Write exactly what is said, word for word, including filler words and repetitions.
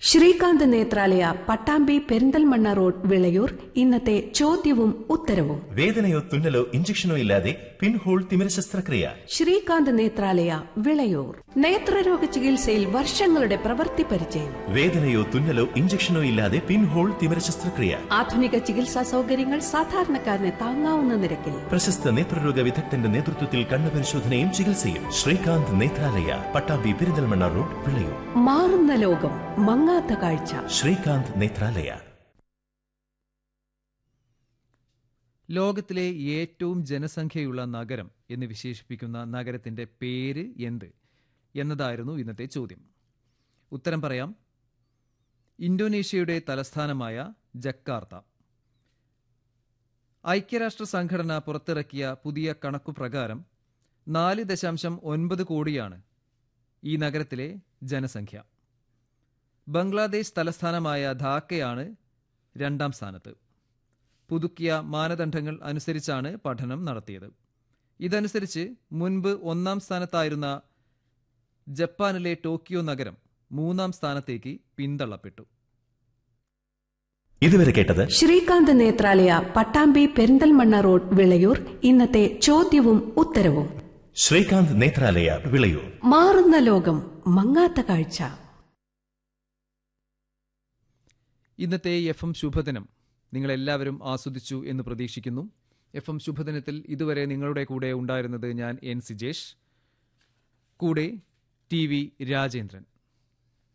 Srikanth Nethralaya, Pattambi Perinthalmanna road, Vilayur. ഇന്നത്തെ ചോദ്യവും ഉത്തരവും. വേദനയോ തുന്നലോ ഇഞ്ചക്ഷനോ ഇല്ലാതെ പിൻഹോൾ തിമിര ശസ്ത്രക്രിയ. ശ്രീകാന്ത് നേത്രാലയ, വിളയൂർ. നേത്രരോഗ ചികിത്സയിൽ വർഷങ്ങളുടെ പ്രവൃത്തി പരിചയം. വേദനയോ തുന്നലോ ഇഞ്ചക്ഷനോ ഇല്ലാതെ പിൻഹോൾ തിമിര ശസ്ത്രക്രിയ. ആധുനിക ചികിത്സാ സൗകര്യങ്ങൾ സാധാരണക്കാരന് താങ്ങാവുന്ന നിരക്കിൽ. പ്രശസ്ത നേത്രരോഗ വിദഗ്ധന്റെ നേതൃത്വത്തിൽ കണ്ണുപരിശോധനയും ചികിത്സയും. ശ്രീകാന്ത് നേത്രാലയ, പട്ടാമ്പി പെരിന്തൽമണ്ണ റോഡ്, വിളയൂർ. മാറുന്ന ലോകം, മങ്ങാത്ത കാഴ്ച. ശ്രീകാന്ത് നേത്രാലയ. ലോകത്തിലെ ഏറ്റവും ജനസംഖ്യയുള്ള നഗരം എന്ന് വിശേഷിപ്പിക്കുന്ന നഗരത്തിന്റെ പേര് എന്ത് എന്നതായിരുന്നു ഇന്നത്തെ ചോദ്യം. ഉത്തരം പറയാം. ഇന്തോനേഷ്യയുടെ തലസ്ഥാനമായ ജക്കാർത്ത. ഐക്യരാഷ്ട്ര സംഘടന പുറത്തിറക്കിയ പുതിയ കണക്കുപ്രകാരം നാല് ദശാംശം ഒൻപത് കോടിയാണ് ഈ നഗരത്തിലെ ജനസംഖ്യ. ബംഗ്ലാദേശ് തലസ്ഥാനമായ ധാക്കയാണ് രണ്ടാം സ്ഥാനത്ത്. പുതുക്കിയ മാനദണ്ഡങ്ങൾ അനുസരിച്ചാണ് പഠനം നടത്തിയത്. ഇതനുസരിച്ച് മുൻപ് ഒന്നാം സ്ഥാനത്തായിരുന്ന ജപ്പാനിലെ ടോക്കിയോ നഗരം മൂന്നാം സ്ഥാനത്തേക്ക് പിന്തള്ളപ്പെട്ടു. ഇതുവരെ കേട്ടത് ശ്രീകാന്ത് നേത്രാലയ, പട്ടാമ്പി പെരിന്തൽമണ്ണ റോഡ്, വിളയൂർ. ഇന്നത്തെ ചോദ്യവും ഉത്തരവും. ശ്രീകാന്ത് നേത്രാലയ, വിളയൂർ. മാറുന്ന ലോകം, മങ്ങാത്ത കാഴ്ച. ഇന്നത്തെ എഫ് എം ശുഭദിനം നിങ്ങളെല്ലാവരും ആസ്വദിച്ചു എന്ന് പ്രതീക്ഷിക്കുന്നു. എഫ് എം ശുഭദിനത്തിൽ ഇതുവരെ നിങ്ങളുടെ കൂടെ ഉണ്ടായിരുന്നത് ഞാൻ എൻ സിജേഷ്, കൂടെ ടി വി രാജേന്ദ്രൻ.